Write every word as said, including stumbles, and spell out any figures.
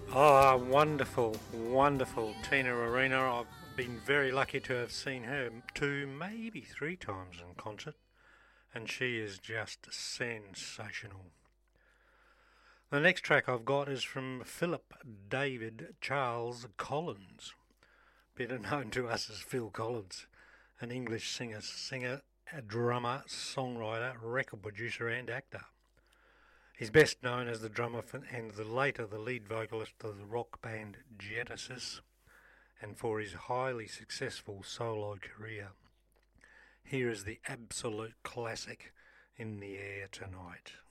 Oh, wonderful, wonderful Tina Arena. I've been very lucky to have seen her two, maybe three times in concert, and she is just sensational. The next track I've got is from Philip David Charles Collins, better known to us as Phil Collins, an English singer, singer, a drummer, songwriter, record producer, and actor. He's best known as the drummer for, and the later the lead vocalist of the rock band Genesis, and for his highly successful solo career. Here is the absolute classic, In the Air Tonight.